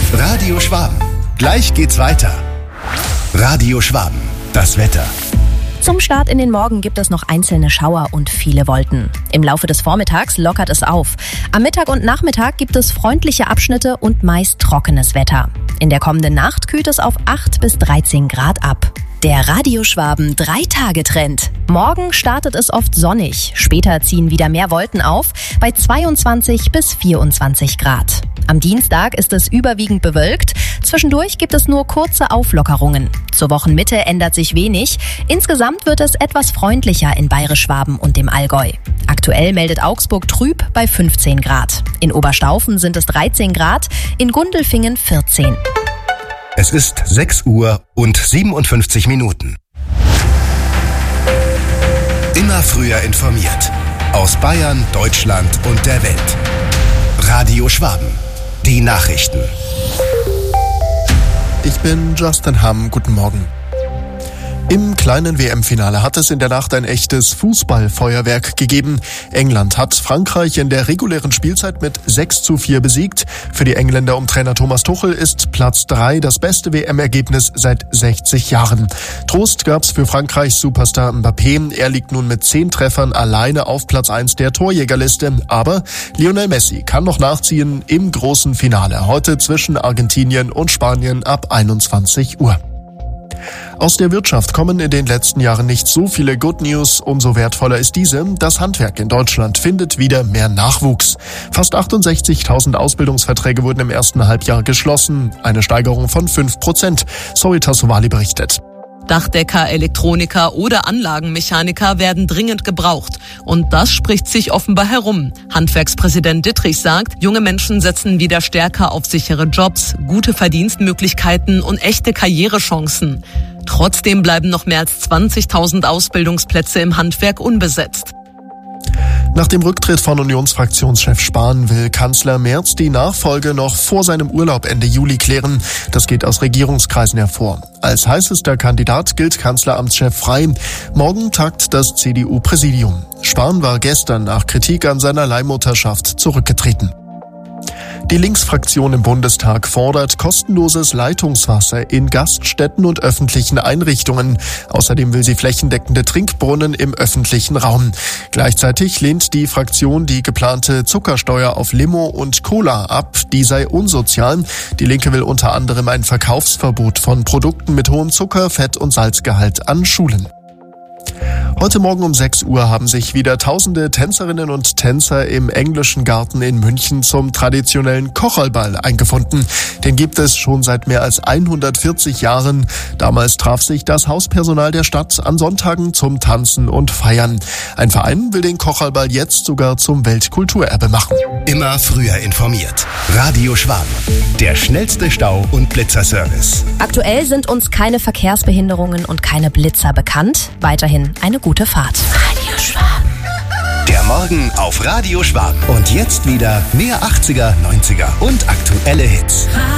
Radio Schwaben. Gleich geht's weiter. Radio Schwaben. Das Wetter. Zum Start in den Morgen gibt es noch einzelne Schauer und viele Wolken. Im Laufe des Vormittags lockert es auf. Am Mittag und Nachmittag gibt es freundliche Abschnitte und meist trockenes Wetter. In der kommenden Nacht kühlt es auf 8 bis 13 Grad ab. Der Radio Schwaben 3-Tage-Trend. Morgen startet es oft sonnig. Später ziehen wieder mehr Wolken auf bei 22 bis 24 Grad. Am Dienstag ist es überwiegend bewölkt. Zwischendurch gibt es nur kurze Auflockerungen. Zur Wochenmitte ändert sich wenig. Insgesamt wird es etwas freundlicher in Bayerisch-Schwaben und dem Allgäu. Aktuell meldet Augsburg trüb bei 15 Grad. In Oberstaufen sind es 13 Grad, in Gundelfingen 14. Es ist 6 Uhr und 57 Minuten. Immer früher informiert. Aus Bayern, Deutschland und der Welt. Radio Schwaben. Die Nachrichten. Ich bin Justin Hamm. Guten Morgen. Im kleinen WM-Finale hat es in der Nacht ein echtes Fußballfeuerwerk gegeben. England hat Frankreich in der regulären Spielzeit mit 6:4 besiegt. Für die Engländer um Trainer Thomas Tuchel ist Platz 3 das beste WM-Ergebnis seit 60 Jahren. Trost gab's für Frankreichs Superstar Mbappé. Er liegt nun mit 10 Treffern alleine auf Platz 1 der Torjägerliste. Aber Lionel Messi kann noch nachziehen im großen Finale. Heute zwischen Argentinien und Spanien ab 21 Uhr. Aus der Wirtschaft kommen in den letzten Jahren nicht so viele Good News. Umso wertvoller ist diese. Das Handwerk in Deutschland findet wieder mehr Nachwuchs. Fast 68.000 Ausbildungsverträge wurden im ersten Halbjahr geschlossen. Eine Steigerung von 5%. Zoe Tassovali berichtet. Dachdecker, Elektroniker oder Anlagenmechaniker werden dringend gebraucht. Und das spricht sich offenbar herum. Handwerkspräsident Dittrich sagt, junge Menschen setzen wieder stärker auf sichere Jobs, gute Verdienstmöglichkeiten und echte Karrierechancen. Trotzdem bleiben noch mehr als 20.000 Ausbildungsplätze im Handwerk unbesetzt. Nach dem Rücktritt von Unionsfraktionschef Spahn will Kanzler Merz die Nachfolge noch vor seinem Urlaub Ende Juli klären. Das geht aus Regierungskreisen hervor. Als heißester Kandidat gilt Kanzleramtschef Frey. Morgen tagt das CDU-Präsidium. Spahn war gestern nach Kritik an seiner Leihmutterschaft zurückgetreten. Die Linksfraktion im Bundestag fordert kostenloses Leitungswasser in Gaststätten und öffentlichen Einrichtungen. Außerdem will sie flächendeckende Trinkbrunnen im öffentlichen Raum. Gleichzeitig lehnt die Fraktion die geplante Zuckersteuer auf Limo und Cola ab. Die sei unsozial. Die Linke will unter anderem ein Verkaufsverbot von Produkten mit hohem Zucker-, Fett- und Salzgehalt an Schulen. Heute Morgen um 6 Uhr haben sich wieder tausende Tänzerinnen und Tänzer im Englischen Garten in München zum traditionellen Kocherlball eingefunden. Den gibt es schon seit mehr als 140 Jahren. Damals traf sich das Hauspersonal der Stadt an Sonntagen zum Tanzen und Feiern. Ein Verein will den Kocherlball jetzt sogar zum Weltkulturerbe machen. Immer früher informiert. Radio Schwaben. Der schnellste Stau- und Blitzerservice. Aktuell sind uns keine Verkehrsbehinderungen und keine Blitzer bekannt. Weiterhin eine gute Fahrt. Radio Schwaben. Der Morgen auf Radio Schwaben. Und jetzt wieder mehr 80er, 90er und aktuelle Hits.